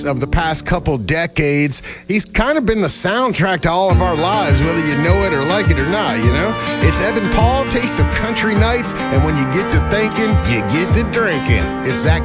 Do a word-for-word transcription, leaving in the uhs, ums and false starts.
of the past couple decades. He's kind of been the soundtrack to all of our lives, whether you know it or like it or not, you know? It's Evan Paul, Taste of Country Nights, and when you get to thinking, you get to drinking. It's that